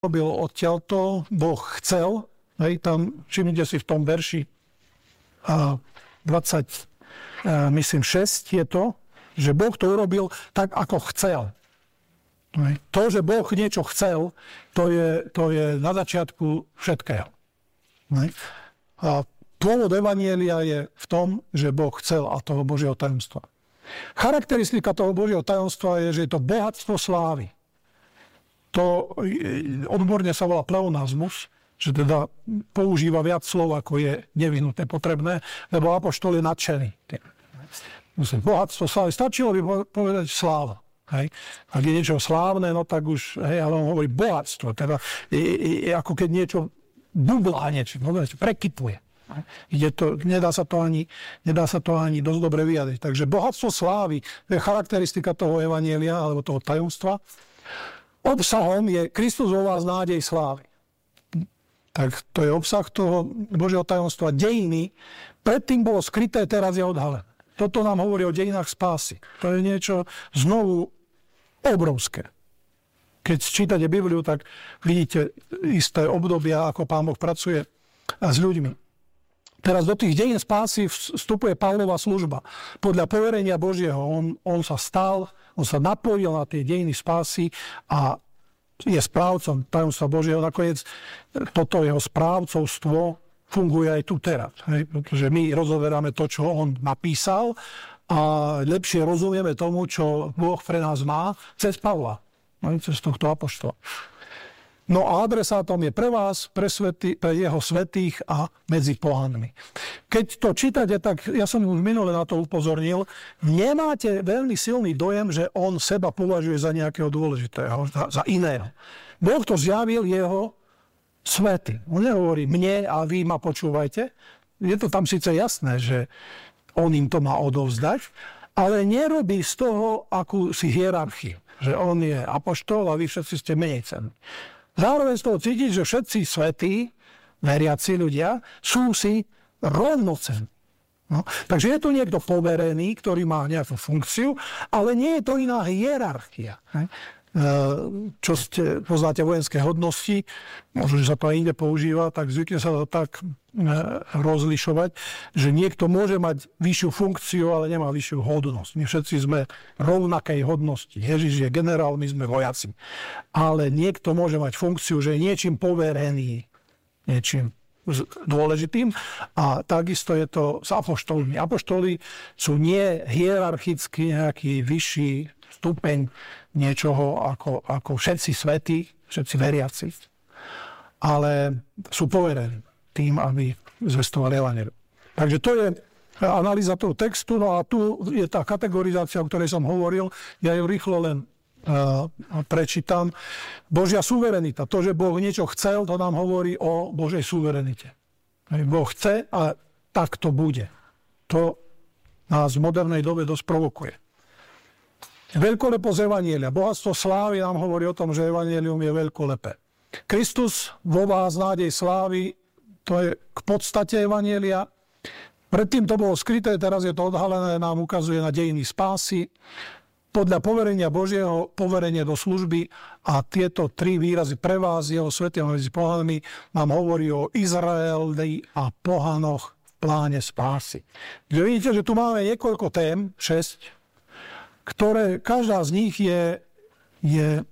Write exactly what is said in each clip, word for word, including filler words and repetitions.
robil odtiaľto, Boh chcel, hej, tam všimnite si v tom verši a dvadsať, a myslím šesť je to, že Boh to urobil tak, ako chcel. Hej. To, že Boh niečo chcel, to je, to je na začiatku všetkého. Hej. A pôvod evanjelia je v tom, že Boh chcel a toho Božieho tajomstva. Charakteristika toho Božieho tajomstva je, že je to bohatstvo slávy. To odborne sa volá pleonazmus, že teda používa viac slov, ako je nevyhnutné potrebné, lebo apoštol je nadšený. Bohatstvo slávy. Stačilo by povedať sláva. Hej. Ak je niečo slávne, no tak už, hej, ale on hovorí bohatstvo. Teda je, je ako keď niečo bublá, niečo, no, prekypuje. Ide to, nedá sa to ani, nedá sa to ani dosť dobre vyjadriť. Takže bohatstvo slávy, to je charakteristika toho evanjelia, alebo toho tajomstva. Obsahom je Kristus vo vás nádej slávy. Tak to je obsah toho Božieho tajomstva. Dejiny, predtým bolo skryté, teraz je odhalené. Toto nám hovorí o dejinách spásy. To je niečo znovu obrovské. Keď čítate Bibliu, tak vidíte isté obdobia, ako Pán Boh pracuje s ľuďmi. Teraz do tých dejín spásy vstupuje Pavlova služba. Podľa poverenia Božieho on, on sa stal, on sa napojil na tie dejiny spásy a je správcom tajomstva Božieho. Nakoniec toto jeho správcovstvo funguje aj tu teraz. Hej? Pretože my rozoberáme to, čo on napísal a lepšie rozumieme tomu, čo Boh pre nás má cez Pavla. Hej? Cez tohto apoštola. No a adresátom je pre vás, pre, svety, pre jeho svätých a medzi pohanmi. Keď to čítate, tak ja som už minule na to upozornil, nemáte veľmi silný dojem, že on seba považuje za nejakého dôležitého, za, za iného. Boh to zjavil jeho svety. On nehovorí mne a vy ma počúvajte. Je to tam síce jasné, že on im to má odovzdať, ale nerobí z toho akúsi hierarchiu. Že on je apoštol a vy všetci ste menej cenní. Zároveň z toho cítiť, že všetci svätí, veriaci ľudia, sú si rovnocenní. No, takže je tu niekto poverený, ktorý má nejakú funkciu, ale nie je to iná hierarchia. Ne? Čo ste, poznáte vojenské hodnosti, možno, že sa to aj inde používa, tak zvykne sa to tak rozlišovať, že niekto môže mať vyššiu funkciu, ale nemá vyššiu hodnosť. My všetci sme rovnakej hodnosti. Ježiš je generál, my sme vojaci. Ale niekto môže mať funkciu, že je niečím poverený, niečím dôležitým a takisto je to s apoštolmi. Apoštoli sú nie hierarchicky nejaký vyšší stupeň niečoho ako, ako všetci svätí, všetci veriaci, ale sú poverení tým, aby zvestovali evanjelium. Takže to je analýza toho textu, no a tu je tá kategorizácia, o ktorej som hovoril, ja ju rýchlo len uh, prečítam. Božia suverenita, to, že Boh niečo chcel, to nám hovorí o Božej suverenite. Boh chce a tak to bude. To nás v modernej dobe dosť provokuje. Veľkoleposť evanjelia. Bohatstvo slávy nám hovorí o tom, že evanjelium je veľkolepé. Kristus vo vás nádej slávy, to je k podstate evanjelia. Predtým to bolo skryté, teraz je to odhalené, nám ukazuje na dejiny spásy. Podľa poverenia Božieho, poverenie do služby a tieto tri výrazy pre vás, jeho svätým medzi pohanmi, nám hovorí o Izraeli a pohanoch v pláne spásy. Takže vidíte, že tu máme niekoľko tém, šesť, ktoré, každá z nich je, je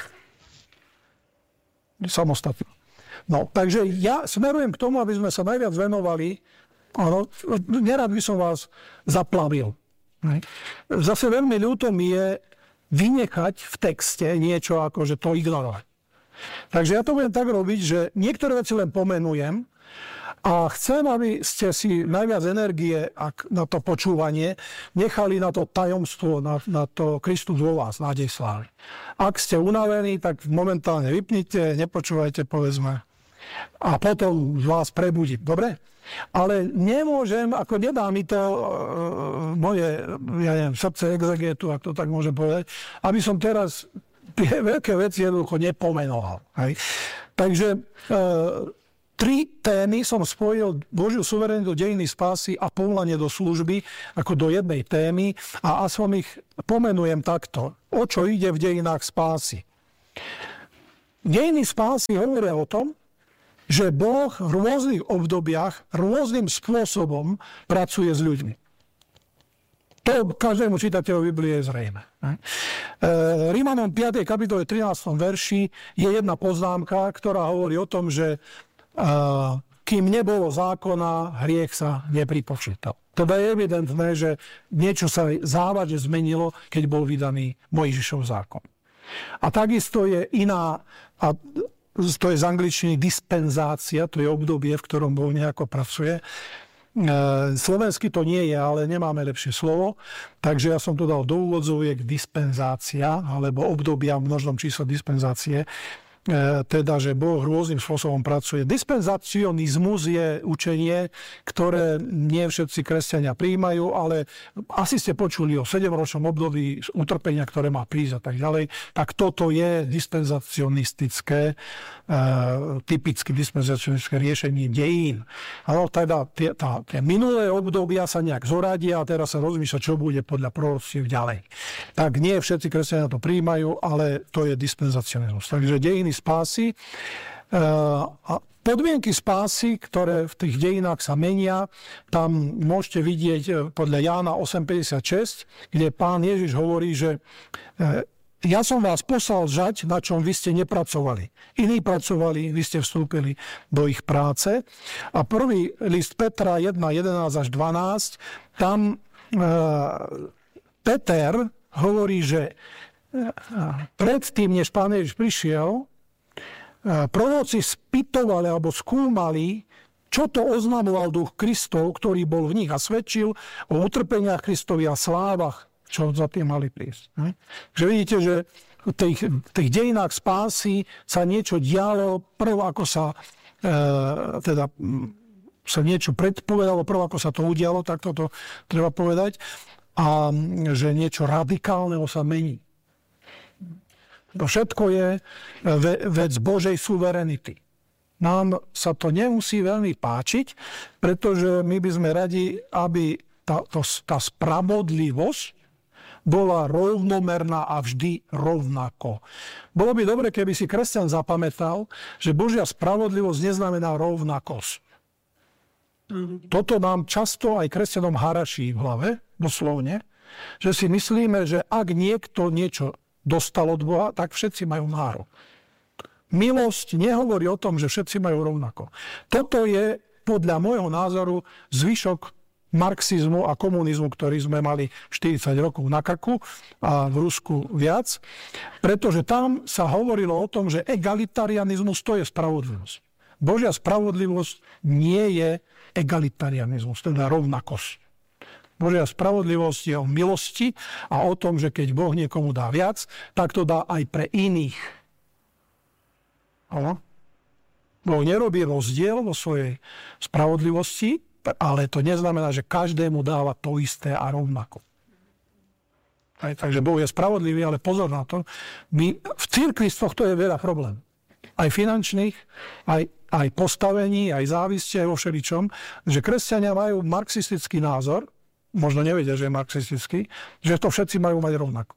samostatná. No, takže ja smerujem k tomu, aby sme sa najviac venovali, áno, nerad by som vás zaplavil. Zase veľmi ľúto mi je vynechať v texte niečo ako, že to ignorovať. Takže ja to budem tak robiť, že niektoré veci len pomenujem a chcem, aby ste si najviac energie na to počúvanie nechali na to tajomstvo, na, na to Kristus vo vás, nádej slávy. Ak ste unavení, tak momentálne vypnite, nepočúvajte, povedzme, a potom vás prebudím. Dobre? Ale nemôžem, ako nedá mi to uh, moje, ja neviem, srdce exegetu, ak to tak môžem povedať, aby som teraz tie veľké veci jednoducho nepomenoval. Hej? Takže uh, tri témy som spojil: Božiu suverenitu, dejiny spásy a povolanie do služby ako do jednej témy a aspoň ich pomenujem takto. O čo ide v dejinách spásy? Dejiny spásy hovoria o tom, že Boh v rôznych obdobiach rôznym spôsobom pracuje s ľuďmi. To každému čitateľovi Biblie je zrejme. Rímanom piatej kapitole trinástom verši je jedna poznámka, ktorá hovorí o tom, že kým nebolo zákona, hriech sa nepripočítal. Teda je evidentné, že niečo sa závažne zmenilo, keď bol vydaný Mojžišov zákon. A takisto je iná, a to je z angličtiny dispenzácia, to je obdobie, v ktorom Boh nejako pracuje. Slovensky to nie je, ale nemáme lepšie slovo, takže ja som to dal do úvodzoviek dispenzácia, alebo obdobia v množnom čísle dispenzácie, teda, že Boh rôznym spôsobom pracuje. Dispenzacionizmus je učenie, ktoré nie všetci kresťania prijímajú, ale asi ste počuli o sedemročnom období utrpenia, ktoré má prísť a tak ďalej. Tak toto je dispenzacionistické, typicky dispenzacionistické riešenie dejín. Ale teda tie, tá, tie minulé obdobia sa nejak zoradia a teraz sa rozmýšľa, čo bude podľa proroctiev ďalej. Tak nie všetci kresťania to prijímajú, ale to je dispenzacionizmus. Takže dejiny spásy. A podmienky spásy, ktoré v tých dejinách sa menia, tam môžete vidieť podľa Jána osem päťdesiatšesť, kde Pán Ježiš hovorí, že ja som vás poslal žať, na čom vy ste nepracovali. Iní pracovali, vy ste vstúpili do ich práce. A prvý list Petra jeden, jedenásť až dvanásť, tam Peter hovorí, že predtým, než Pán Ježiš prišiel, proroci spytovali alebo skúmali, čo to oznamoval duch Kristov, ktorý bol v nich a svedčil o utrpeniach Kristovi a slávach, čo za tým mali prísť. Takže vidíte, že v tých, tých dejinách spásy sa niečo dialo, prv ako sa e, teda sa niečo predpovedalo, prv ako sa to udialo, tak toto treba povedať, a že niečo radikálneho sa mení. To všetko je vec Božej suverenity. Nám sa to nemusí veľmi páčiť, pretože my by sme radi, aby tá, to, tá spravodlivosť bola rovnomerná a vždy rovnako. Bolo by dobre, keby si kresťan zapamätal, že Božia spravodlivosť neznamená rovnakosť. Toto nám často aj kresťanom haraší v hlave, doslovne, že si myslíme, že ak niekto niečo dostal od Boha, tak všetci majú nárok. Milosť nehovorí o tom, že všetci majú rovnako. Toto je podľa môjho názoru zvyšok marxizmu a komunizmu, ktorý sme mali štyridsať rokov na krku a v Rusku viac, pretože tam sa hovorilo o tom, že egalitarianizmus to je spravodlivosť. Božia spravodlivosť nie je egalitarianizmus, teda rovnakosť. Božia spravodlivosť je o milosti a o tom, že keď Boh niekomu dá viac, tak to dá aj pre iných. Ano? Boh nerobí rozdiel vo svojej spravodlivosti, ale to neznamená, že každému dáva to isté a rovnako. Aj, takže Boh je spravodlivý, ale pozor na to. My, v cirkvi z tohto je veľa problém. Aj finančných, aj, aj postavení, aj závisti, aj vo všeličom, že kresťania majú marxistický názor, možno nevedia, že je marxistický, že to všetci majú mať rovnako.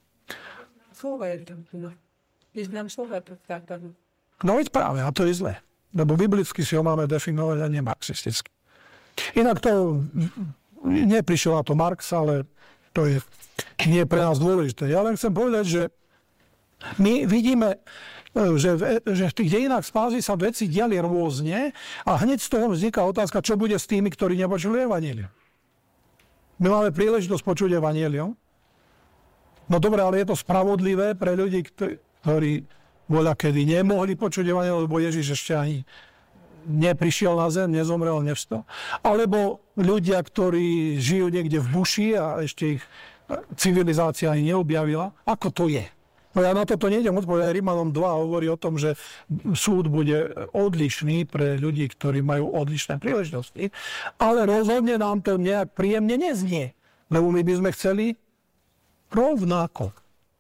No veď práve, a to je zlé. Lebo biblicky si ho máme definovať a nie marxisticky. Inak to neprišiel na to Marx, ale to je nie pre nás dôležité. Ja len chcem povedať, že my vidíme, že v, že v tých dejinách spásy sa veci diali rôzne a hneď z toho vzniká otázka, čo bude s tými, ktorí nepočuli evanjelium. My máme príležitosť počuť evanjelium. No dobre, ale je to spravodlivé pre ľudí, ktorí voľakedy nemohli počuť evanjelium, lebo Ježiš ešte ani neprišiel na zem, nezomrel, nevstal. Alebo ľudia, ktorí žijú niekde v buši a ešte ich civilizácia ani neobjavila. Ako to je? No ja na toto nejdem odpovedať. Rímanom dva hovorí o tom, že súd bude odlišný pre ľudí, ktorí majú odlišné príležitosti. Ale rozhodne nám to nejak príjemne neznie. Lebo my by sme chceli rovnako.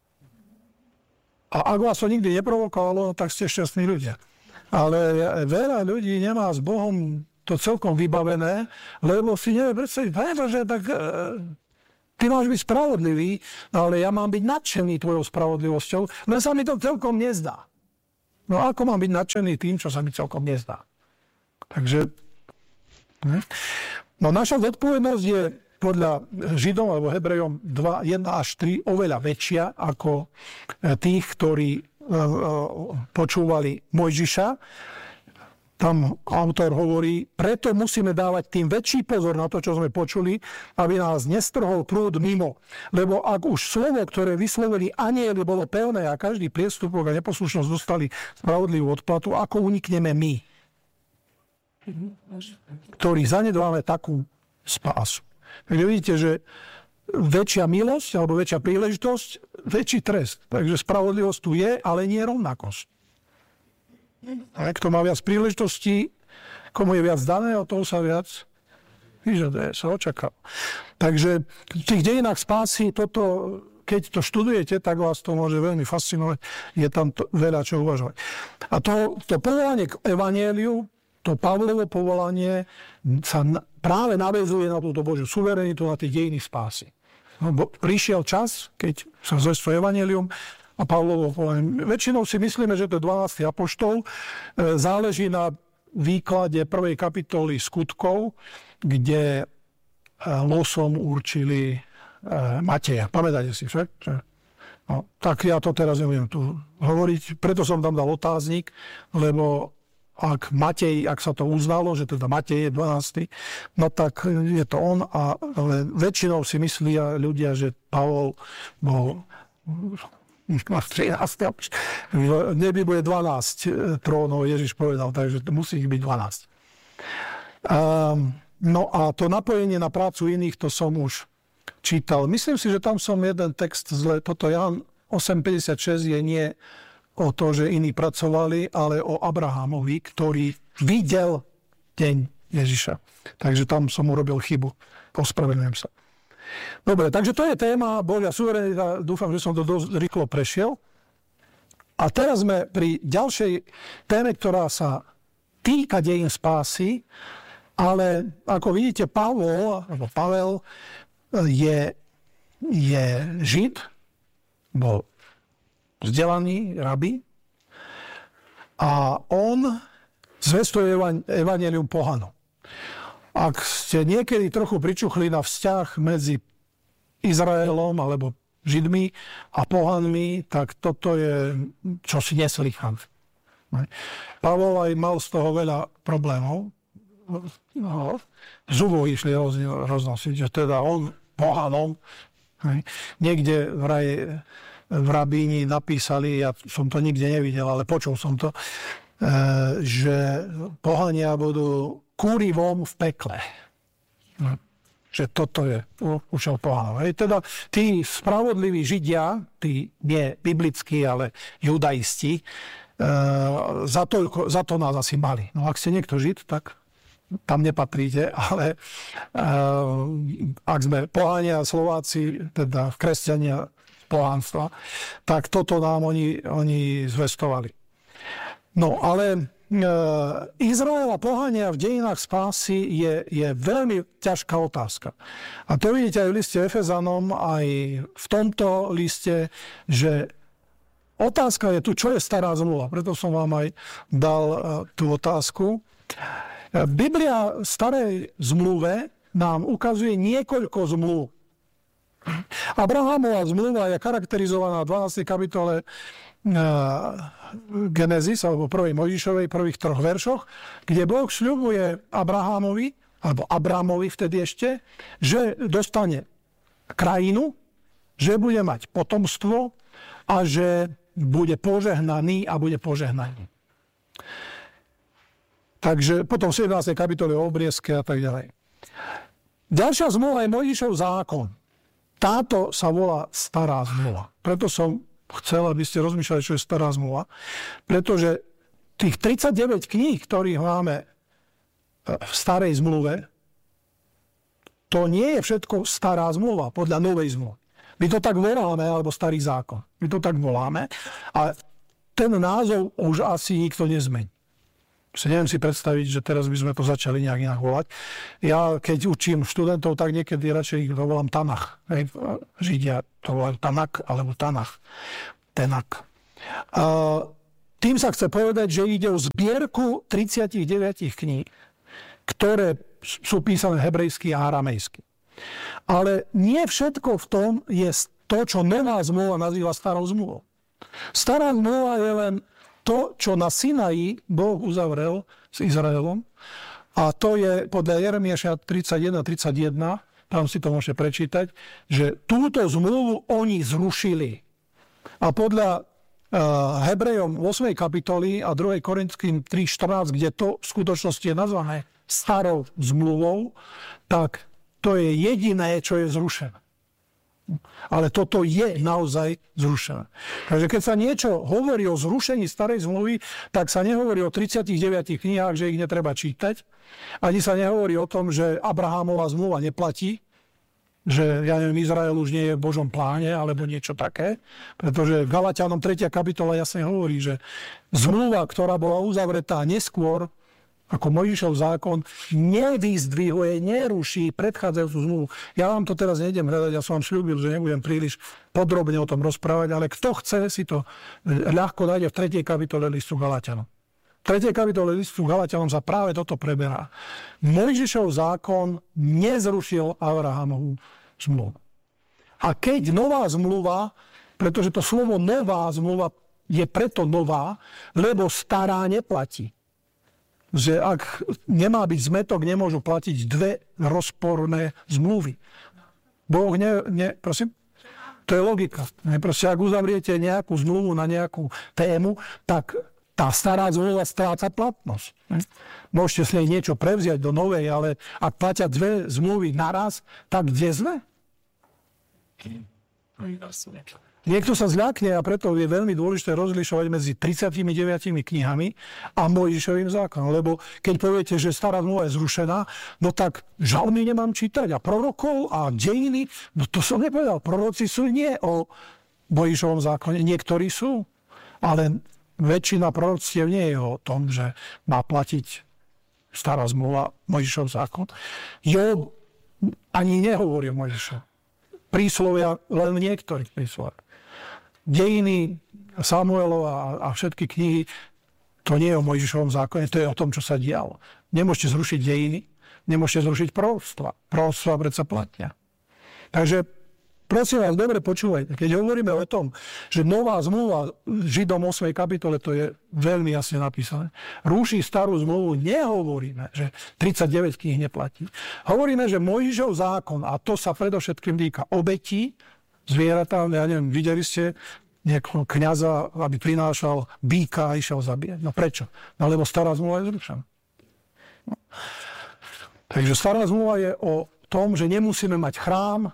A ak vás to nikdy neprovokovalo, tak ste šťastní ľudia. Ale veľa ľudí nemá s Bohom to celkom vybavené, lebo si nevie predstaviť, že tak... Ty máš byť spravodlivý, ale ja mám byť nadšený tvojou spravodlivosťou, len sa mi to celkom nezdá. No ako mám byť nadšený tým, čo sa mi celkom nezdá? Takže, ne? No naša zodpovednosť je podľa Židom alebo Hebrejom dva, jedna až tri oveľa väčšia ako tých, ktorí počúvali Mojžiša. Tam autor hovorí, preto musíme dávať tým väčší pozor na to, čo sme počuli, aby nás nestrhol prúd mimo. Lebo ak už slovo, ktoré vyslovili anjeli, bolo pevné a každý priestupok a neposlušnosť dostali spravodlivú odplatu, ako unikneme my, ktorí zanedbáme takú spásu. Takže vidíte, že väčšia milosť alebo väčšia príležitosť, väčší trest. Takže spravodlivosť tu je, ale nie rovnakosť. A kto má viac príležitostí, komu je viac dané, o toho sa viac vyžaduje, sa očakáva. Takže v tých dejinách spásy toto, keď to študujete, tak vás to môže veľmi fascinovať. Je tam to, veľa čo uvažovať. A to, to povolanie k evanjeliu, to Pavlovo povolanie sa na, práve naväzuje na túto Božiu suverenitu, na tých dejiny spásy. No, prišiel čas, keď sa zvestuje evanjelium, a Pavlovo povolanie. Väčšinou si myslíme, že to je dvanásty apoštol. Záleží na výklade prvej kapitoly Skutkov, kde losom určili Mateja. Pamätáte si však? No, tak ja to teraz nebudem tu hovoriť. Preto som tam dal otáznik, lebo ak Matej, ak sa to uznalo, že teda Matej je dvanásty, no tak je to on. A, ale väčšinou si myslia ľudia, že Pavol bol trinásty V nebi bude dvanásť trónov, Ježiš povedal, takže to musí ich byť dvanásť. Um, no a to napojenie na prácu iných, to som už čítal. Myslím si, že tam som jeden text zle, toto Ján osem päťdesiatšesť je nie o to, že iní pracovali, ale o Abrahamovi, ktorý videl deň Ježiša. Takže tam som urobil chybu. Ospravedlňujem sa. Dobre, takže to je téma Božia suverenita. Dúfam, že som to dosť rýchlo prešiel. A teraz sme pri ďalšej téme, ktorá sa týka dejín spásy, ale ako vidíte, Pavol, alebo Pavel je, je Žid, bol vzdelaný rabi a on zvestuje evanjelium pohanom. Ak ste niekedy trochu pričuchli na vzťah medzi Izraelom alebo Židmi a pohanmi, tak toto je čosi neslychané. Pavol aj mal z toho veľa problémov. No, zubov išli roznosiť, že teda on pohanom. Niekde vraj v rabíni napísali, ja som to nikde nevidel, ale počul som to, že pohania budú kúrivom v pekle. Že toto je účel pohanov. Teda tí spravodliví Židia, tí nie biblickí, ale judaisti, za to, za to nás asi mali. No ak ste niekto Žid, tak tam nepatríte, ale ak sme pohania Slováci, teda kresťania pohánstva, tak toto nám oni, oni zvestovali. No ale Izrael a pohania v dejinách spásy je, je veľmi ťažká otázka. A to vidíte aj v liste Efezanom, aj v tomto liste, že otázka je tu, čo je stará zmluva. Preto som vám aj dal tú otázku. Biblia v starej zmluve nám ukazuje niekoľko zmluv. Abrahamova zmluva je charakterizovaná v dvanástej kapitole Genesis, alebo prvej Mojžišovej, prvých troch veršoch, kde Boh sľubuje Abrahamovi, alebo Abramovi vtedy ešte, že dostane krajinu, že bude mať potomstvo a že bude požehnaný a bude požehnaný. Takže potom v sedemnástej kapitole o obriezke a tak ďalej. Ďalšia zmluva je Mojžišov zákon. Táto sa volá stará zmluva. Preto som chcel, aby ste rozmýšľali, čo je stará zmluva. Pretože tých tridsaťdeväť kníh, ktorých máme v starej zmluve, to nie je všetko stará zmluva, podľa novej zmluvy. My to tak voláme, alebo starý zákon. My to tak voláme. A ten názov už asi nikto nezmení. Si neviem si predstaviť, že teraz by sme to začali nejak inak volať. Ja, keď učím študentov, tak niekedy radšej to volám Tanach. Hej, Židia to volajú Tanak, alebo Tanach. Tenak. Uh, tým sa chce povedať, že ide o zbierku tridsaťdeväť kníh, ktoré sú písané hebrejsky a aramejsky. Ale nie všetko v tom je to, čo nová zmluva nazýva starou zmluvou. Stará zmluva je len to, čo na Sinaji Boh uzavrel s Izraelom. A to je podľa Jeremiáša tridsaťjeden tridsaťjeden, tam si to môžete prečítať, že túto zmluvu oni zrušili. A podľa uh, Hebrejom ôsmej kapitoly a druhej Korinským tri štrnásť, kde to v skutočnosti je nazvané starou zmluvou, tak to je jediné, čo je zrušené. Ale toto je naozaj zrušené. Takže keď sa niečo hovorí o zrušení starej zmluvy, tak sa nehovorí o tridsiatich deviatich knihách, že ich netreba čítať. Ani sa nehovorí o tom, že Abrahámová zmluva neplatí, že, ja neviem, Izrael už nie je v Božom pláne, alebo niečo také. Pretože v Galatianom tretia kapitola jasne hovorí, že zmluva, ktorá bola uzavretá neskôr, ako Mojžišov zákon, nevyzdvihuje, neruší predchádzajúcu zmluvu. Ja vám to teraz nejdem hľadať, ja som vám sľúbil, že nebudem príliš podrobne o tom rozprávať, ale kto chce, si to ľahko nájde v tretej kapitole listu Galatianom. V tretej kapitole listu Galatianom sa práve toto preberá. Mojžišov zákon nezrušil Abrahamovú zmluvu. A keď nová zmluva, pretože to slovo nová zmluva je preto nová, lebo stará neplatí. Že ak nemá byť zmetok, nemôžu platiť dve rozporné zmluvy. Boh ne... ne prosím? To je logika. Proste, ak uzavriete nejakú zmluvu na nejakú tému, tak tá stará zmluva stráca platnosť. Môžete s nej niečo prevziať do novej, ale ak platia dve zmluvy naraz, tak kde sme? Niekto sa zľakne a preto je veľmi dôležité rozlišovať medzi tridsiatimi deviatimi knihami a Mojžišovým zákonom. Lebo keď poviete, že stará zmluva je zrušená, no tak žalmy nemám čítať a prorokov a dejiny, no to som nepovedal. Proroci sú nie o Mojžišovom zákone. Niektorí sú, ale väčšina proroctiev nie je o tom, že má platiť stará zmluva, Mojžišov zákon. Job ani nehovorí o Mojžišovom. Príslovia len niektorých príslovia. Dejiny Samuelova a všetky knihy, to nie je o Mojžišovom zákone, to je o tom, čo sa dialo. Nemôžete zrušiť dejiny, nemôžete zrušiť proroctva. Proroctva predsa platia. Takže prosím vás, dobre počúvajte. Keď hovoríme o tom, že nová zmluva Židom ôsmej kapitole, to je veľmi jasne napísané, rúši starú zmluvu, nehovoríme, že tridsaťdeväť kníh neplatí. Hovoríme, že Mojžišov zákon, a to sa predovšetkým týka obetí, zvieratá, ja neviem, videli ste nejakého kňaza, aby prinášal býka a išiel zabíjať. No prečo? No lebo stará zmluva je zrušená. No. Takže stará zmluva je o tom, že nemusíme mať chrám.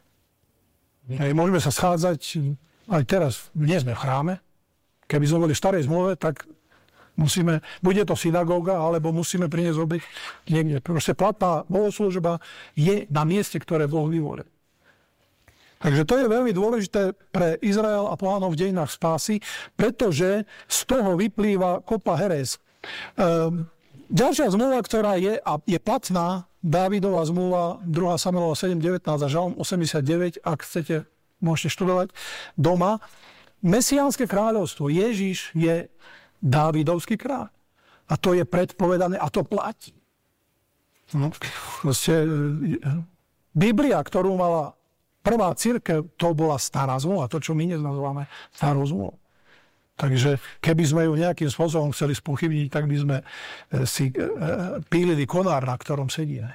Hej, môžeme sa schádzať, aj teraz nie sme v chráme. Keby sme boli v starej zmluve, tak musíme, bude to synagóga, alebo musíme priniesť obeť niekde. Proste platná bohoslúžba je na mieste, ktoré Boh vyvolil. Takže to je veľmi dôležité pre Izrael a pohanov v dejinách spásy, pretože z toho vyplýva kopa herés. Ehm, ďalšia zmluva, ktorá je, a je platná, Dávidová zmluva, druhá Samuelova sedem devätnásť a Žalm osemdesiatdeväť, ak chcete, môžete študovať doma. Mesiánske kráľovstvo, Ježiš je Dávidovský kráľ. A to je predpovedané a to platí. No, proste, Biblia, ktorú mala prvá cirkev, to bola stará zmluva, to, čo my dnes nazývame starou zmluvou. Takže keby sme ju nejakým spôsobom chceli spochybniť, tak by sme si pílili konár, na ktorom sedíme.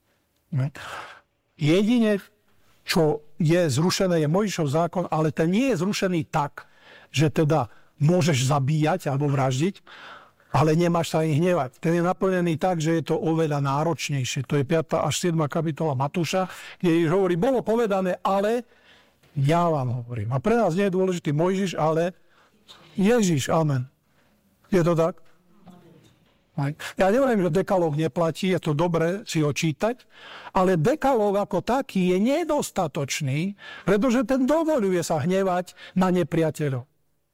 Jedine, čo je zrušené, je Mojžišov zákon, ale ten nie je zrušený tak, že teda môžeš zabíjať alebo vraždiť, ale nemáš sa ani hnevať. Ten je naplnený tak, že je to oveľa náročnejšie. To je piata až siedma kapitola Matúša, kde Ježiš hovorí, bolo povedané, ale ja vám hovorím. A pre nás nie je dôležitý Mojžiš, ale Ježiš, amen. Je to tak? Ja neviem, že dekalóg neplatí, je to dobré si ho čítať, ale dekalóg ako taký je nedostatočný, pretože ten dovoľuje sa hnevať na nepriateľov.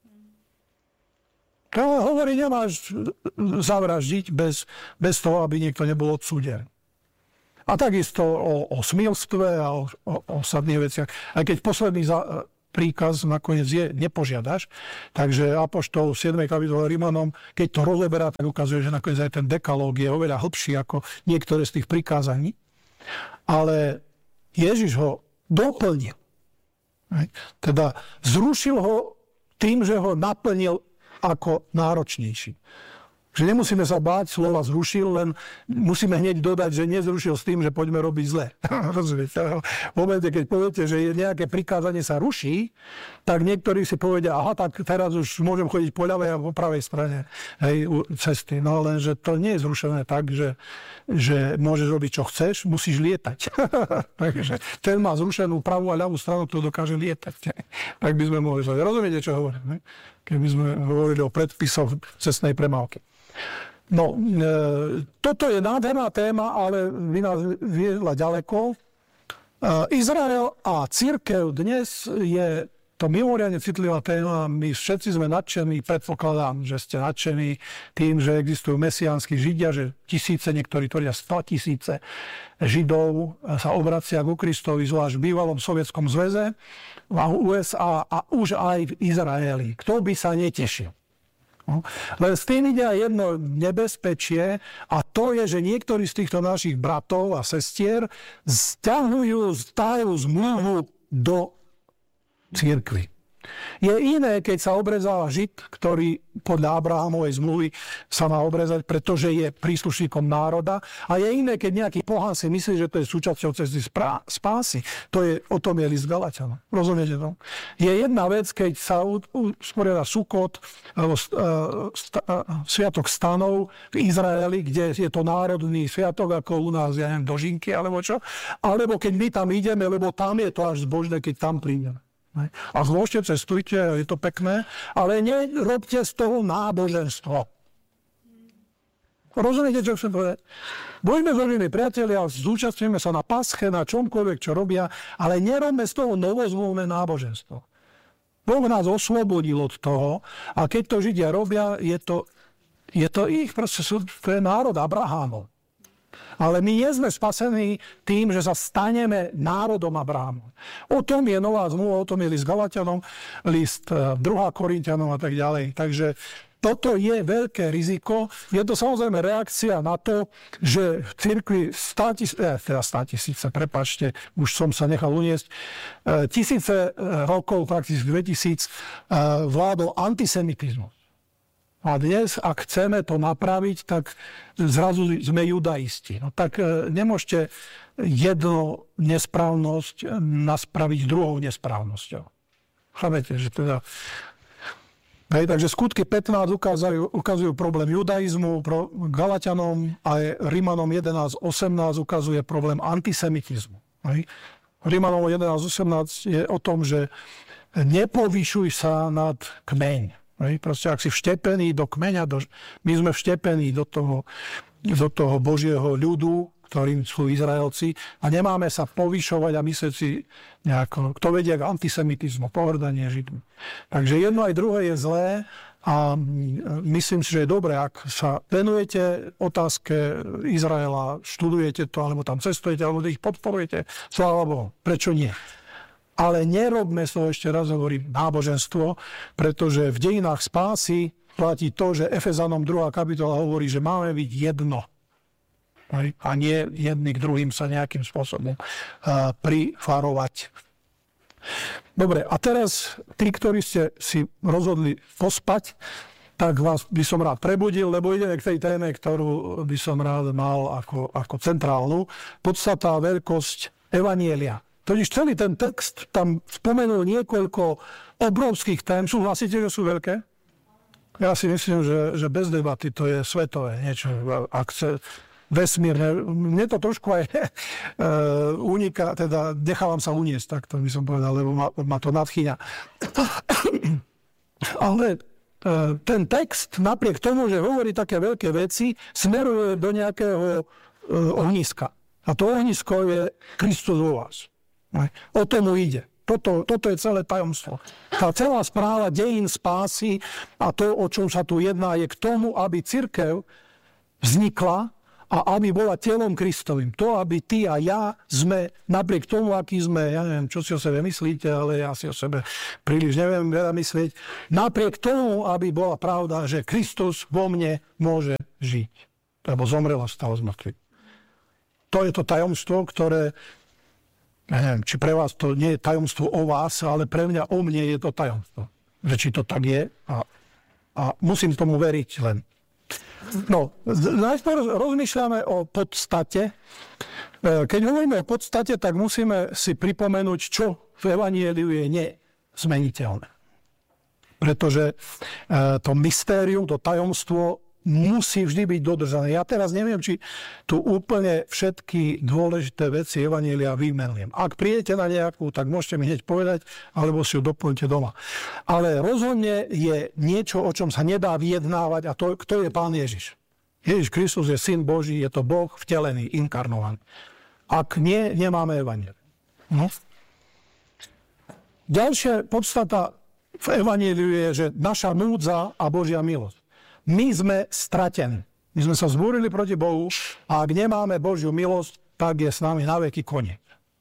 To hovorí, nemáš zavraždiť bez, bez toho, aby niekto nebol odsúdený. A takisto o, o smilstve a o, o, o sadných veciach. Aj keď posledný za, príkaz nakoniec je, nepožiadaš. Takže apoštol v siedmej kapitole Rimanom, keď to rozeberá, tak ukazuje, že nakoniec aj ten dekalóg je oveľa hlbší ako niektoré z tých prikázaní. Ale Ježiš ho doplnil. Teda zrušil ho tým, že ho naplnil ako náročnejší. Že nemusíme sa báť, slova zrušil, len musíme hneď dodať, že nezrušil s tým, že poďme robiť zle. Rozumiete? V momente, keď poviete, že nejaké prikázanie sa ruší, tak niektorí si povedia, aha, tak teraz už môžem chodiť po ľavej a po pravej strane, hej, cesty. No len, že to nie je zrušené tak, že, že môžeš robiť, čo chceš, musíš lietať. Takže ten má zrušenú pravú a ľavú stranu, kto dokáže lietať. Tak by sme mohli povedať. Rozumiete, čo hovorím? Keby sme hovorili o predpisoch cestnej premávky. No, e, toto je nádherná téma, ale vy nás viedla ďaleko. E, Izrael a cirkev dnes je to mimoriadne citlivá téma. My všetci sme nadšení, predpokladám, že ste nadšení tým, že existujú mesiánsky židia, že tisíce, niektorí tvrdia sto tisíce Židov sa obracia ku Kristovi, zvlášť v bývalom Sovietskom zväze, v ú es á a už aj v Izraeli. Kto by sa netešil? No. Len s tým ide aj jedno nebezpečie a to je, že niektorí z týchto našich bratov a sestier sťahujú, stávajú zmluvu do cirkvi. Je iné, keď sa obrezáva Žid, ktorý podľa Abrahamovej zmluvy sa má obrezať, pretože je príslušníkom národa. A je iné, keď nejaký pohán si myslí, že to je súčasťou cesty spásy. To je, o tom je list Galatianom. Rozumiete to? Je jedna vec, keď sa usporiada Sukot, alebo sviatok stanov v Izraeli, kde je to národný sviatok, ako u nás, ja neviem, dožinky, alebo čo. Alebo keď my tam ideme, lebo tam je to až zbožné, keď tam prídeme. A zvlášte cestujte, je to pekné, ale nerobte z toho náboženstvo. Rozumiete, čo chcem povedať? Buďme zložení priatelia, zúčastňujeme sa na pasche, na čomkoľvek, čo robia, ale nerobme z toho novozmluvné náboženstvo. Boh nás oslobodil od toho a keď to Židia robia, je to, je to ich, proste sú, to je národ Abrahámov. Ale my nie sme spasení tým, že sa staneme národom Abrahámom. O tom je nová zmluva, o tom je list Galatianom, list druhá Korinťanom a tak ďalej. Takže toto je veľké riziko. Je to samozrejme reakcia na to, že v cirkvi státisíce, eh, teda státisíce, prepáčte, už som sa nechal uniesť, eh, tisíce rokov, prakticky dvetisíc, eh, vládol antisemitizmus. A dnes, ak chceme to napraviť, tak zrazu sme judaisti. No tak e, nemôžete jednu nesprávnosť naspraviť druhou nesprávnosťou. Chápete, že teda... Hej, takže skutky pätnásť ukazujú, ukazujú problém judaizmu, pro Galatianom a Rimanom jedenásť osemnásť ukazuje problém antisemitizmu. Hej. Rimanom jedenásť osemnásť je o tom, že nepovyšuj sa nad kmeň. Proste, ak si vštepený do kmeňa, do, my sme vštepení do toho, do toho Božieho ľudu, ktorým sú Izraelci, a nemáme sa povyšovať a myslieť si nejako, kto vedie k antisemitizmu, pohrdanie Židmi. Takže jedno aj druhé je zlé a myslím si, že je dobré, ak sa venujete otázke Izraela, študujete to, alebo tam cestujete, alebo ich podporujete, sláva Bohu, prečo nie? Ale nerobme z toho, ešte raz hovorím, náboženstvo, pretože v dejinách spásy platí to, že Efezanom druhá kapitola hovorí, že máme byť jedno. A nie jedni k druhým sa nejakým spôsobom prifarovať. Dobre, a teraz tí, ktorí ste si rozhodli pospať, tak vás by som rád prebudil, lebo ideme k tej téme, ktorú by som rád mal ako, ako centrálnu. Podstata, veľkosť evanjelia. Totiž celý ten text tam spomenul niekoľko obrovských tém. Súhlasíte, že sú veľké? Ja si myslím, že, že bez debaty to je svetové niečo. Ak chce vesmírne. Mne to trošku aj uh, uniká, teda nechávam sa uniesť, tak to by som povedal, lebo ma, ma to nadchýňa. Ale uh, ten text, napriek tomu, že hovorí také veľké veci, smeruje do nejakého uh, ohniska. A to ohnisko je Kristus vo vás. O tomu ide. Toto, toto je celé tajomstvo. Tá celá správa dejín spásy a to, o čom sa tu jedná, je k tomu, aby cirkev vznikla a aby bola telom Kristovým. To, aby ty a ja sme, napriek tomu, aký sme, ja neviem, čo si o sebe myslíte, ale ja si o sebe príliš neviem veľa myslieť, napriek tomu, aby bola pravda, že Kristus vo mne môže žiť. Lebo zomrel a stal z mŕtvych. To je to tajomstvo, ktoré, ja neviem, či pre vás to nie je tajomstvo o vás, ale pre mňa o mne je to tajomstvo. Že či to tak je a, a musím tomu veriť len. No, najskôr rozmýšľame o podstate. Keď hovoríme o podstate, tak musíme si pripomenúť, čo v Evanjeliu je nezmeniteľné. Pretože to mystérium, to tajomstvo musí vždy byť dodržané. Ja teraz neviem, či tu úplne všetky dôležité veci Evanjelia vymenujem. Ak prídete na nejakú, tak môžete mi hneď povedať, alebo si ju doplňte doma. Ale rozhodne je niečo, o čom sa nedá vyjednávať, a to, kto je Pán Ježiš. Ježiš Kristus je Syn Boží, je to Boh vtelený, inkarnovaný. Ak nie, nemáme Evanjelium. No. Ďalšia podstata v Evanjeliu je, že naša núdza a Božia milosť. My sme stratení. My sme sa zbúrili proti Bohu a ak nemáme Božiu milosť, tak je s nami na veky koniec.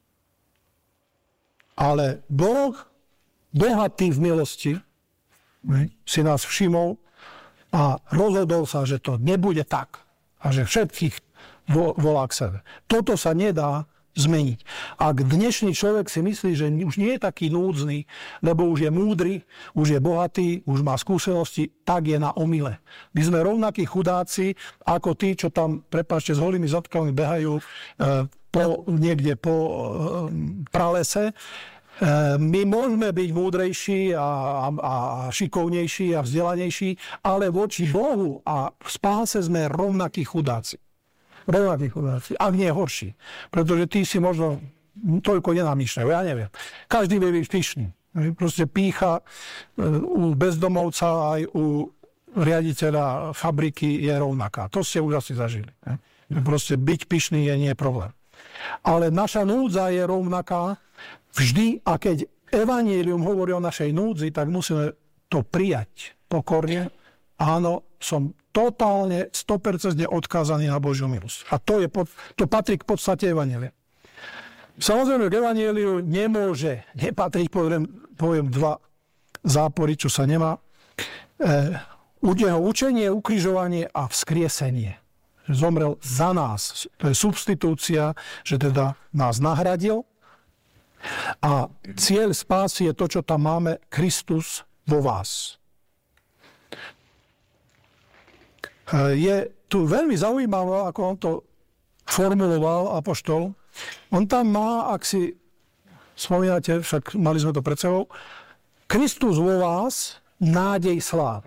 Ale Boh, bohatý v milosti, si nás všimol a rozhodol sa, že to nebude tak a že všetkých volá k sebe. Toto sa nedá zmeniť. Ak dnešný človek si myslí, že už nie je taký núdzny, lebo už je múdry, už je bohatý, už má skúsenosti, tak je na omyle. My sme rovnakí chudáci, ako tí, čo tam, prepáčte, s holými zadkami behajú e, po, niekde po e, pralese. E, my môžeme byť múdrejší a, a, a šikovnejší a vzdelanejší, ale voči Bohu a v spáse sme rovnakí chudáci. Rovnakí chudáci, ak nie horší. Pretože tí si možno toľko nenamýšľajú, ja neviem. Každý vie byť pyšný. Proste pýcha u bezdomovca aj u riaditeľa fabriky je rovnaká. To ste už asi zažili. Proste byť pyšný je nie problém. Ale naša núdza je rovnaká vždy, a keď Evanjelium hovorí o našej núdzi, tak musíme to prijať pokorne. Áno, som totálne, sto percent odkázaný na Božiu milosť. A to, je, to patrí k podstate Evanjelia. Samozrejme, k Evanjeliu nemôže nepatriť, poviem, poviem dva zápory, čo sa nemá. E, jeho učenie, ukrižovanie a vzkriesenie. Že zomrel za nás. To je substitúcia, že teda nás nahradil. A cieľ spásy je to, čo tam máme, Kristus vo vás. Je tu veľmi zaujímavé, ako on to formuloval apoštol. On tam má, ak si spomínate, však mali sme to pred sebou, Kristus vo vás, nádej slávy.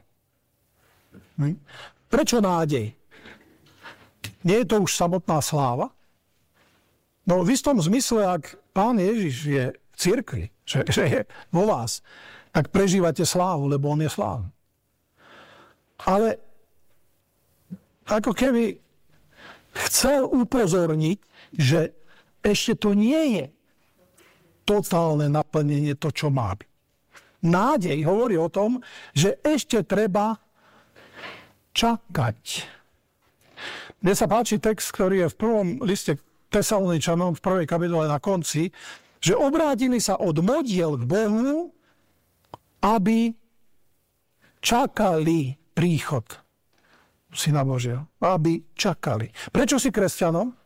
Prečo nádej? Nie je to už samotná sláva? No v istom zmysle, ak Pán Ježiš je v cirkvi, že, že je vo vás, tak prežívate slávu, lebo on je slávny. Ale ako keby chcel upozorniť, že ešte to nie je totálne naplnenie to, čo má byť. Nádej hovorí o tom, že ešte treba čakať. Mne sa páči text, ktorý je v prvom liste Tesaloničanom, v prvej kapitole na konci, že obrátili sa od modiel k Bohu, aby čakali príchod Syna Božieho. Aby čakali. Prečo si kresťanom?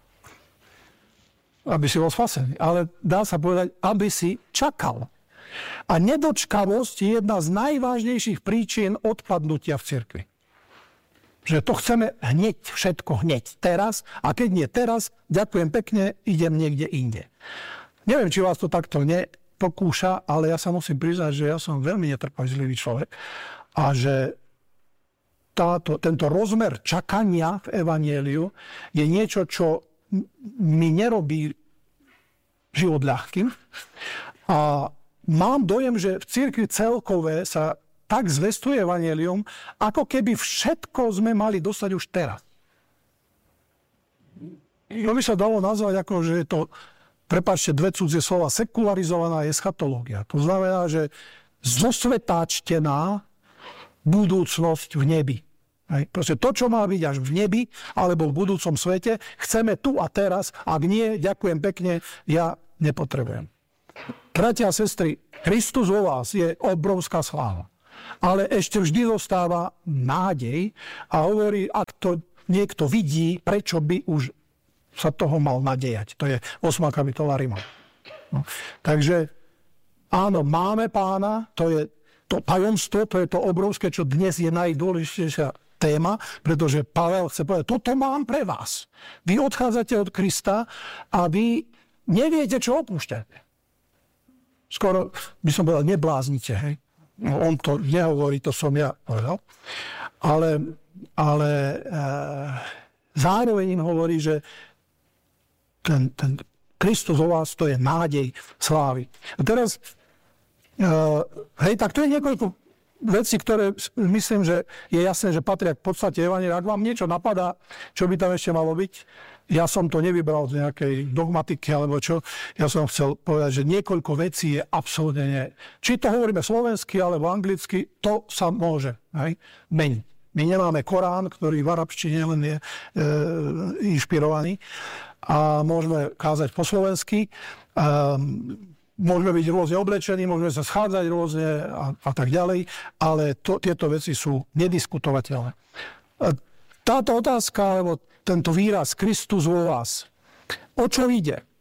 Aby si bol spasený. Ale dá sa povedať, aby si čakal. A nedočkavosť je jedna z najvážnejších príčin odpadnutia v cirkvi. Že to chceme hneď, všetko hneď, teraz. A keď nie teraz, ďakujem pekne, idem niekde inde. Neviem, či vás to takto nepokúša, ale ja sa musím priznať, že ja som veľmi netrpezlivý človek. A že Táto, tento rozmer čakania v Evanjeliu je niečo, čo mi nerobí život ľahkým. A mám dojem, že v cirkvi celkové sa tak zvestuje Evanjelium, ako keby všetko sme mali dostať už teraz. To by sa dalo nazvať ako, že je to, prepáčte, dve cudzie slova, sekularizovaná eschatológia. To znamená, že zosvetáčtená budúcnosť v nebi. Hej. Proste to, čo má byť až v nebi alebo v budúcom svete, chceme tu a teraz. Ak nie, ďakujem pekne, ja nepotrebujem. Bratia a sestry, Kristus vo vás je obrovská sláva. Ale ešte vždy zostáva nádej a hovorí, ak to niekto vidí, prečo by už sa toho mal nadejať. To je ôsma kapitola Rímov. No. Takže áno, máme Pána, to je to tajomstvo, to je to obrovské, čo dnes je najdôležitejšia téma, pretože Pavel chce povedať, toto mám pre vás. Vy odchádzate od Krista a vy neviete, čo opúšťate. Skoro by som povedal, nebláznite, hej. No, on to nehovorí, to som ja povedal. Ale, ale e, zároveň im hovorí, že ten, ten Kristus o vás, to je nádej slávy. A teraz, e, hej, tak to je niekoľko vecí, ktoré myslím, že je jasné, že patria k podstate evanjelia. Ak vám niečo napadá, čo by tam ešte malo byť, ja som to nevybral z nejakej dogmatiky alebo čo, ja som chcel povedať, že niekoľko vecí je absolútne nie. Či to hovoríme slovensky alebo anglicky, to sa môže, hej, meniť. My nemáme Korán, ktorý v arabštine len je e, inšpirovaný a môžeme kázať po slovensky. E, Môžeme byť rôzne oblečení, môžeme sa schádzať rôzne a, a tak ďalej, ale to, tieto veci sú nediskutovateľné. Táto otázka, alebo tento výraz Kristus vo vás, o čo ide? E,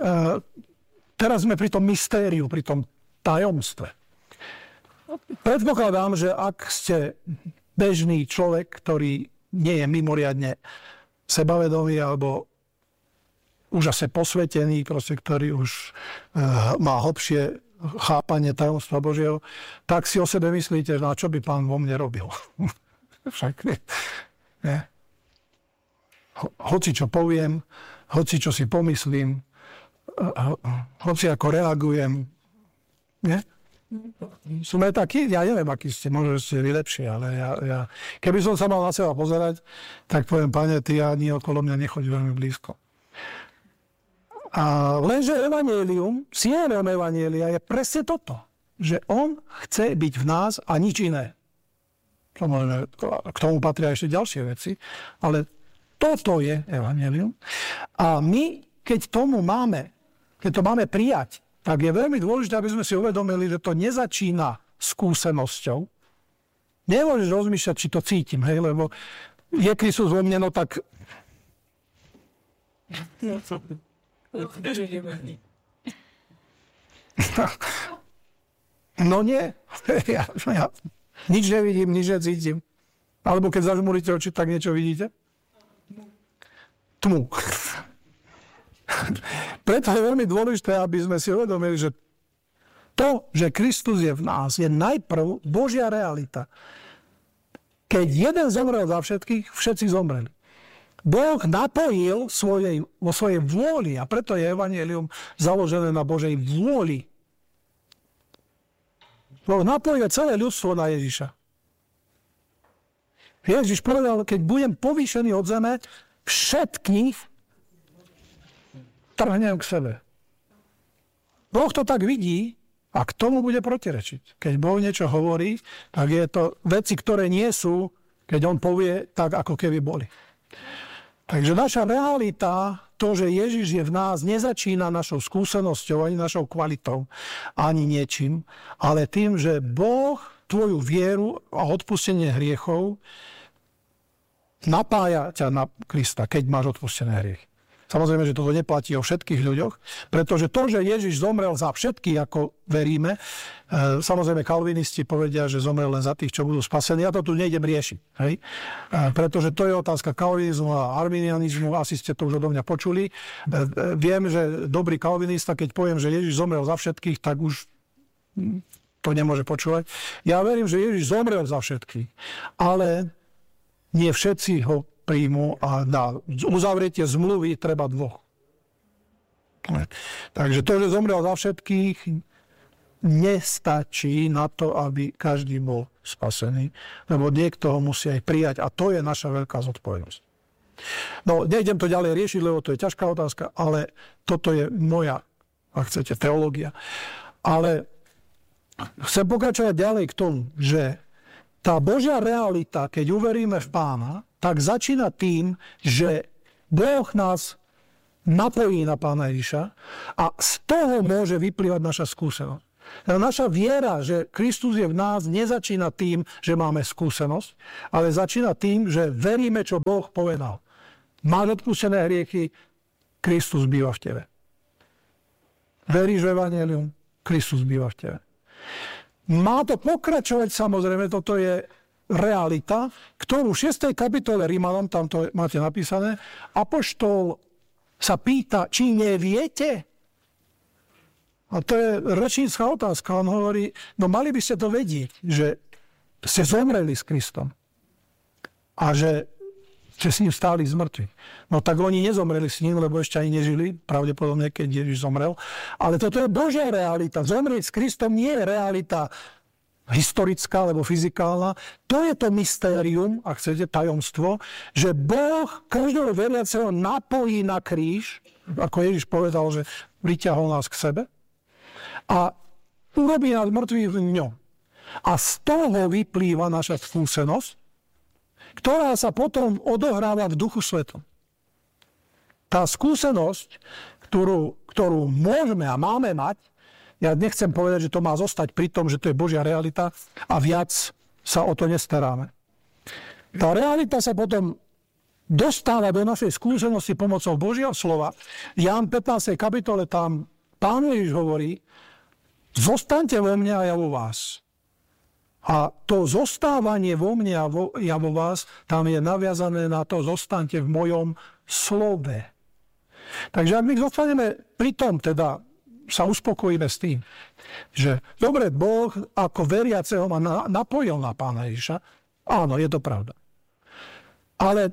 teraz sme pri tom mystériu, pri tom tajomstve. Predpokladám, že ak ste bežný človek, ktorý nie je mimoriadne sebavedomý alebo úžasne posvetený, proste, ktorý už uh, má hlbšie chápanie tajomstva Božieho, tak si o sebe myslíte, na čo by Pán vo mne robil. Však nie. nie. Ho, hoci čo poviem, hoci čo si pomyslím, uh, hoci ako reagujem. Nie? Sme takí, ja neviem, akí ste, možno ste vy lepšie, ale ja, ja, keby som sa mal na seba pozerať, tak poviem, Pane, ty ani okolo mňa nechoď veľmi blízko. A lenže evanjelium, cieľom evanjelia je presne toto, že on chce byť v nás a nič iné. Samozrejme, k tomu patria ešte ďalšie veci, ale toto je evanjelium. A my, keď tomu máme, keď to máme prijať, tak je veľmi dôležité, aby sme si uvedomili, že to nezačína skúsenosťou. Nemôžeš rozmýšľať, či to cítim, hej, lebo je Kristus vo mne, no tak... No nie. Ja, ja nič nevidím, nič necítim. Alebo keď zažmúrite oči, tak niečo vidíte? Tmu. Preto je veľmi dôležité, aby sme si uvedomili, že to, že Kristus je v nás, je najprv Božia realita. Keď jeden zomrel za všetkých, všetci zomreli. Boh napojil svojej, vo svojej vôli a preto je evanjelium založené na Božej vôli. Boh napojil celé ľudstvo na Ježiša. Ježiš povedal, keď budem povýšený od zeme, všetkých trhnem k sebe. Boh to tak vidí a k tomu bude protirečiť. Keď Boh niečo hovorí, tak je to veci, ktoré nie sú, keď on povie tak, ako keby boli. Takže naša realita, to, že Ježiš je v nás, nezačína našou skúsenosťou, ani našou kvalitou, ani niečím, ale tým, že Boh tvoju vieru a odpustenie hriechov napája ťa na Krista, keď máš odpustené hriechy. Samozrejme, že toto neplatí o všetkých ľuďoch, pretože to, že Ježiš zomrel za všetkých, ako veríme, e, samozrejme kalvinisti povedia, že zomrel len za tých, čo budú spasení. Ja to tu nejdem riešiť, hej? E, pretože to je otázka kalvinizmu a arminianizmu, asi ste to už odo mňa počuli. E, e, viem, že dobrý kalvinista, keď poviem, že Ježiš zomrel za všetkých, tak už to nemôže počúvať. Ja verím, že Ježiš zomrel za všetkých, ale nie všetci ho príjmu a na uzavretie zmluvy treba dvoch. Takže to, že zomrel za všetkých, nestačí na to, aby každý bol spasený, lebo niekto ho musí aj prijať a to je naša veľká zodpovednosť. No, nejdem to ďalej riešiť, lebo to je ťažká otázka, ale toto je moja, ak chcete, teológia. Ale chcem pokračovať ďalej k tomu, že tá Božia realita, keď uveríme v Pána, tak začína tým, že Boh nás napojí na Pána Ježiša a z toho môže vyplývať naša skúsenosť. Naša viera, že Kristus je v nás, nezačína tým, že máme skúsenosť, ale začína tým, že veríme, čo Boh povedal. Máš odpustené hriechy, Kristus býva v tebe. Veríš v evanjelium, Kristus býva v tebe. Má to pokračovať, samozrejme, toto je realita, ktorú v šiestej kapitole Rímanom, tam to máte napísané, apoštol sa pýta, či neviete? A to je rečnícka otázka. On hovorí, no mali by ste to vedieť, že ste zomreli s Kristom a že ste s ním stáli z mŕtvych. No tak oni nezomreli s ním, lebo ešte ani nežili, pravdepodobne, keď Ježiš zomrel. Ale toto je Božia realita. Zomrieť s Kristom nie je realita historická alebo fyzikálna. To je to mystérium, ak chcete, tajomstvo, že Boh každého veriaceho napojí na kríž, ako Ježiš povedal, že priťahol nás k sebe, a urobí nás mŕtvych v ňom. A z toho vyplýva naša skúsenosť, ktorá sa potom odohráva v Duchu Svetom. Tá skúsenosť, ktorú, ktorú môžeme a máme mať, ja nechcem povedať, že to má zostať pri tom, že to je Božia realita a viac sa o to nestaráme. Tá realita sa potom dostáva do našej skúsenosti pomocou Božieho slova. Ján pätnástej kapitole tam Pán Ježiš hovorí, zostaňte vo mne a ja vo vás. A to zostávanie vo mne a vo, ja vo vás, tam je naviazané na to, zostaňte v mojom slove. Takže ak my zostaneme pri tom, teda sa uspokojíme s tým, že dobre, Boh ako veriaceho ma na, napojil na Pána Ježiša, áno, je to pravda. Ale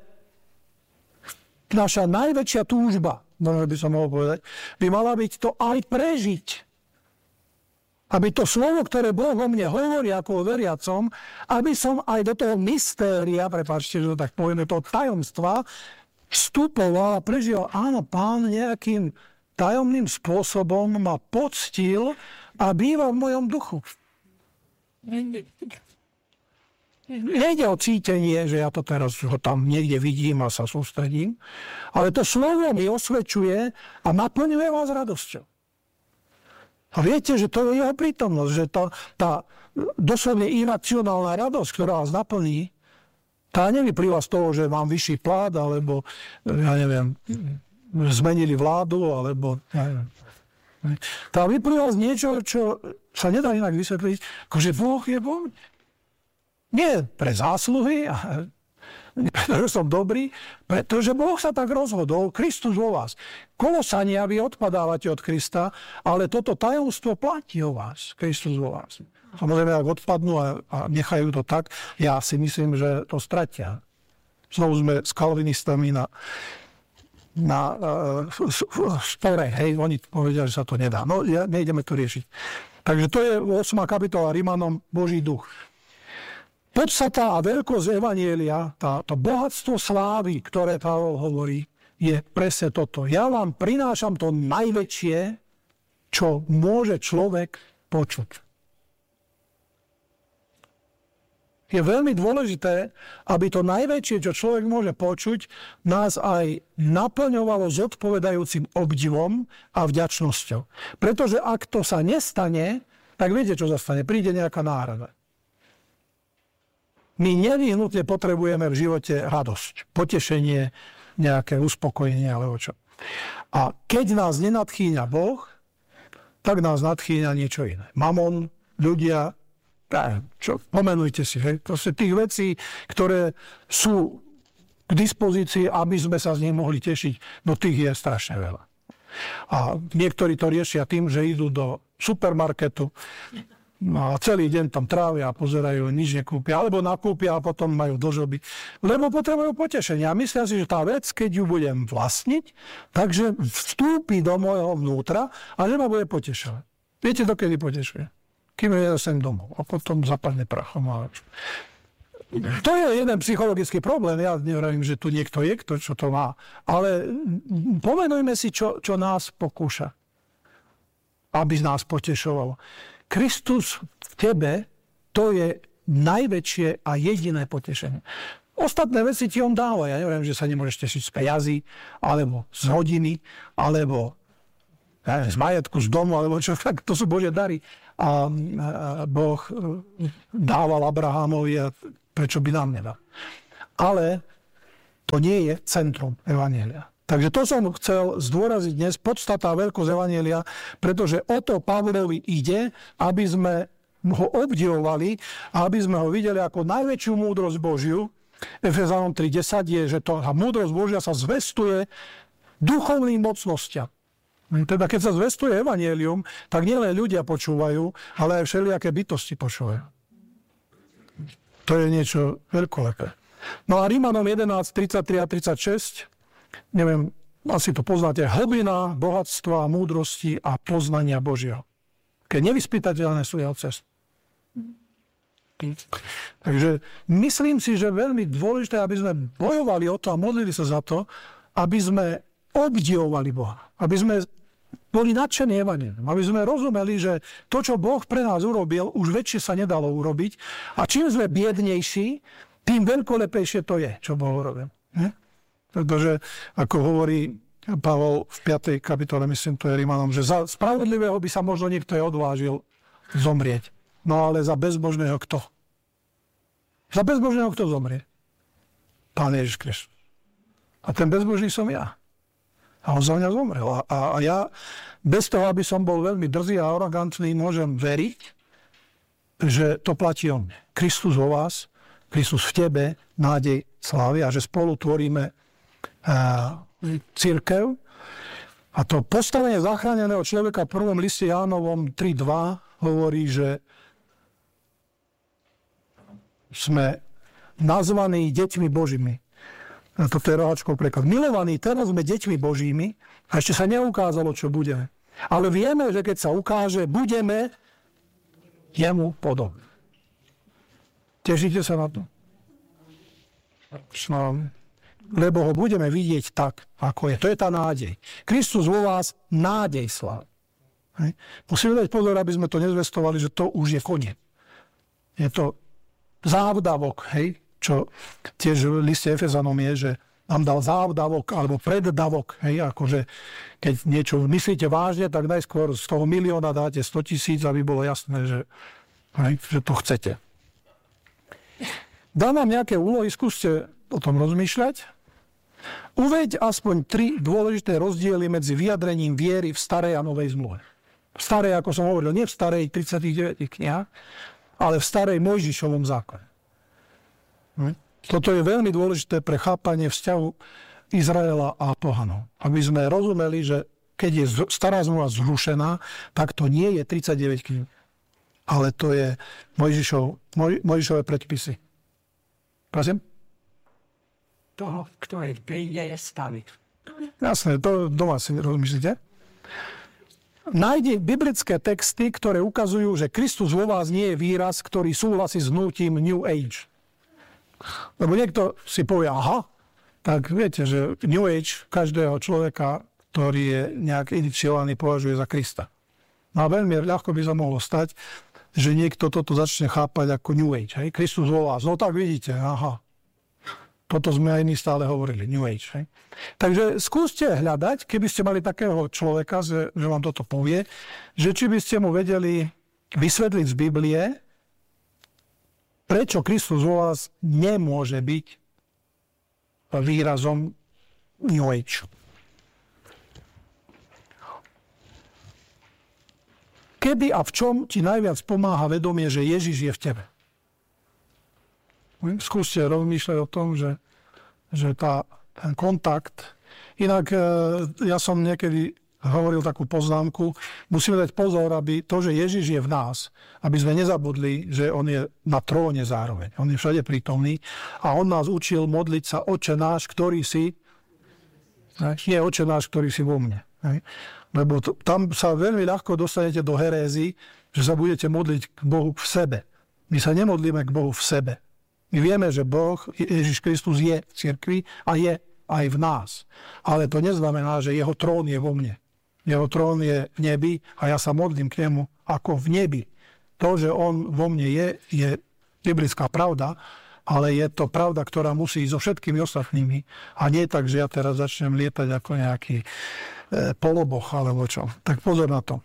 naša najväčšia túžba, možno by som mohol povedať, by mala byť to aj prežiť. Aby to slovo, ktoré Boh vo mne hovorí ako o veriacom, aby som aj do toho mystéria, prepáčte, že to tak povieme, toho tajomstva, vstupoval a prežil, áno, Pán nejakým tajomným spôsobom ma poctil a býva v mojom duchu. Nejde o cítenie, že ja to teraz ho tam niekde vidím a sa sústredím, ale to slovo mi osvedčuje a naplňuje vás radosťou. A viete, že to je jeho prítomnosť, že tá, tá doslovne iracionálna radosť, ktorá vás naplní, tá nevyplýva z toho, že mám vyšší plát, alebo, ja neviem, zmenili vládu, alebo, ja neviem. Tá vyplýva z niečo, čo sa nedá inak vysvetliť, akože Boh je Boh. Nie pre zásluhy, pretože som dobrý, pretože Boh sa tak rozhodol, Kristus vo vás. Kolosania, vy odpadávate od Krista, ale toto tajomstvo platí o vás, Kristus vo vás. Samozrejme, ak odpadnú a, a nechajú to tak, ja si myslím, že to stratia. Znovu sme s kalvinistami na, na uh, spore, hej, oni povedia, že sa to nedá. No, ja, nejdeme to riešiť. Takže to je ôsma kapitola Rímanom, Boží duch. Podstata a veľkosť evanjelia, tá, to bohatstvo slávy, ktoré Pavol hovorí, je presne toto. Ja vám prinášam to najväčšie, čo môže človek počuť. Je veľmi dôležité, aby to najväčšie, čo človek môže počuť, nás aj naplňovalo zodpovedajúcim obdivom a vďačnosťou. Pretože ak to sa nestane, tak viete, čo sa stane. Príde nejaká náhrada. My nevyhnutne potrebujeme v živote radosť, potešenie, nejaké uspokojenie alebo čo. A keď nás nenadchýňa Boh, tak nás nadchýňa niečo iné. Mamon, ľudia, čo, pomenujte si, hej, proste tých vecí, ktoré sú k dispozícii, aby sme sa z nich mohli tešiť, no tých je strašne veľa. A niektorí to riešia tým, že idú do supermarketu, no a celý deň tam trávia a pozerajú, nič nekúpia, alebo nakúpia a potom majú dlžoby. Lebo potrebujú potešenie. A myslia si, že tá vec, keď ju budem vlastniť, takže vstúpi do môjho vnútra a že ma bude potešovať. Viete, dokedy potešuje? Kým je sem domov. A potom zapadne prachom. To je jeden psychologický problém. Ja neviem, že tu niekto je, kto čo to má. Ale pomenujme si, čo, čo nás pokúša. Aby nás potešovalo. Kristus v tebe, to je najväčšie a jediné potešenie. Ostatné veci ti on dáva. Ja neviem, že sa nemôžeš tešiť z peňazí, alebo z hodiny, alebo ja neviem, z majetku, z domu, alebo čo, tak to sú Božie dary. A, a Boh dával Abrahamovi a prečo by nám nedal. Ale to nie je centrum evanjelia. Takže to som chcel zdôraziť dnes, podstata a veľkosť evanjelia, pretože o to Pavlovi ide, aby sme ho obdivovali a aby sme ho videli ako najväčšiu múdrosť Božiu. Efezanom tri desať je, že to, a múdrosť Božia sa zvestuje duchovným mocnostiam. Teda keď sa zvestuje evanjelium, tak nielen ľudia počúvajú, ale aj všelijaké bytosti počúvajú. To je niečo veľkolepé. No a Rímanom jedenásť, tridsaťtri a tridsaťšesť, neviem, asi to poznáte, hlbina bohatstva, múdrosti a poznania Božieho. Keď nevyspytateľné sú jeho cesty. Takže myslím si, že veľmi dôležité, aby sme bojovali o to a modlili sa za to, aby sme obdivovali Boha. Aby sme boli nadšení evanjeliom. Aby sme rozumeli, že to, čo Boh pre nás urobil, už väčšie sa nedalo urobiť. A čím sme biednejší, tým veľkolepejšie to je, čo Boh urobil. Ne? Pretože, ako hovorí Pavol v piatej kapitole, myslím, to je Rímanom, že za spravodlivého by sa možno niekto aj odvážil zomrieť. No ale za bezbožného kto? Za bezbožného kto zomrie? Pán Ježiš Kristus. A ten bezbožný som ja. A on za mňa zomrel. A, a ja bez toho, aby som bol veľmi drzý a arogantný, môžem veriť, že to platí o mne. Kristus vo vás, Kristus v tebe, nádej slávy a že spolu tvoríme cirkev. A to postavenie zachráneného človeka v prvom liste Jánovom tri dva hovorí, že sme nazvaní deťmi Božími. A toto je roháčkov preklad. Milovaní, teraz sme deťmi Božími a ešte sa neukázalo, čo budeme. Ale vieme, že keď sa ukáže, budeme jemu podobní. Tešíte sa na to? No, lebo ho budeme vidieť tak, ako je. To je tá nádej. Kristus vo vás, nádej slávy. Musíme dať pozor, aby sme to nezvestovali, že to už je koniec. Je to závdavok, hej, čo tiež v liste Efezanom je, že nám dal závdavok alebo preddavok, hej, akože keď niečo myslíte vážne, tak najskôr z toho milióna dáte sto tisíc, aby bolo jasné, že, hej, že to chcete. Dá nám nejaké úlohy, skúste o tom rozmýšľať. Uveď aspoň tri dôležité rozdiely medzi vyjadrením viery v starej a novej zmluve. V starej, ako som hovoril, nie v starej tridsiatich deviatich knihách, ale v starej Mojžišovom zákone. Toto je veľmi dôležité pre chápanie vzťahu Izraela a pohanov. Aby sme rozumeli, že keď je stará zmluva zrušená, tak to nie je tridsaťdeväť kníh. Ale to je Mojžišov, Moj, Mojžišové predpisy. Prosím? Toho, ktorý príde je staviť. Jasné, to doma si rozmyslíte. Nájdi biblické texty, ktoré ukazujú, že Kristus vo vás nie je výraz, ktorý súhlasí s hnutím New Age. Lebo niekto si povie, aha, tak viete, že New Age každého človeka, ktorý je nejak iniciovaný, považuje za Krista. No a veľmi ľahko by sa mohlo stať, že niekto toto začne chápať ako New Age. Hej? Kristus vo vás. No tak vidíte, aha. Toto sme aj my stále hovorili, New Age. Hej? Takže skúste hľadať, keby ste mali takého človeka, že, že vám toto povie, že či by ste mu vedeli vysvetliť z Biblie, prečo Kristus vo vás nemôže byť výrazom New Age. Kedy a v čom ti najviac pomáha vedomie, že Ježiš je v tebe? Skúste rozmýšľať o tom, že, že tá, ten kontakt... Inak ja som niekedy hovoril takú poznámku, musíme dať pozor, aby to, že Ježiš je v nás, aby sme nezabudli, že on je na tróne zároveň. On je všade prítomný a on nás učil modliť sa Otče náš, ktorý si... Nie Otče náš, ktorý si vo mne. Lebo to, tam sa veľmi ľahko dostanete do herézy, že sa budete modliť k Bohu v sebe. My sa nemodlíme k Bohu v sebe. My vieme, že Boh, Ježiš Kristus je v cirkvi a je aj v nás. Ale to neznamená, že jeho trón je vo mne. Jeho trón je v nebi a ja sa modlím k nemu ako v nebi. To, že on vo mne je, je biblická pravda, ale je to pravda, ktorá musí ísť so všetkými ostatnými. A nie tak, že ja teraz začnem lietať ako nejaký e, poloboch alebo čo. Tak pozor na to.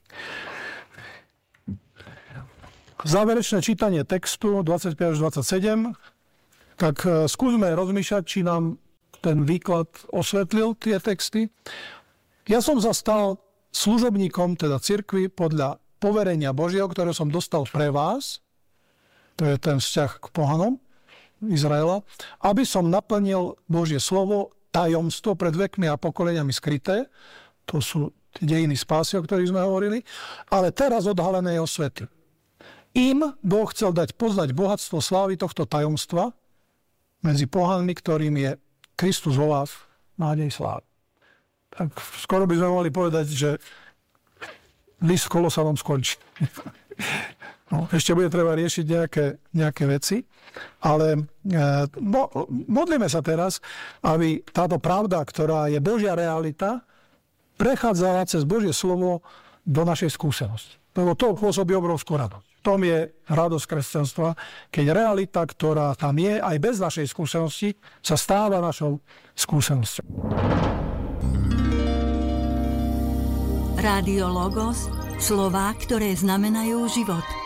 Záverečné čítanie textu dvadsaťpäť až dvadsaťsedem. Tak e, skúsme rozmýšľať, či nám ten výklad osvetlil tie texty. Ja som zastal služobníkom, teda cirkvi, podľa poverenia Božieho, ktoré som dostal pre vás, to je ten vzťah k pohanom Izraela, aby som naplnil Božie slovo, tajomstvo pred vekmi a pokoleniami skryté, to sú dejiny spásy, o ktorých sme hovorili, ale teraz odhalené jeho svety. Im Boh chcel dať poznať bohatstvo slávy tohto tajomstva medzi pohanmi, ktorým je Kristus vo vás, nádej slávy. Tak skoro by sme mohli povedať, že list v Kolosanom skončí. No, ešte bude treba riešiť nejaké, nejaké veci, ale e, mo, modlíme sa teraz, aby táto pravda, ktorá je Božia realita, prechádzala cez Božie slovo do našej skúsenosti. Lebo to pôsobí obrovskú radosť. V tom je radosť kresťanstva, keď realita, ktorá tam je, aj bez našej skúsenosti, sa stáva našou skúsenosťou. Rádio Logos, slová, ktoré znamenajú život.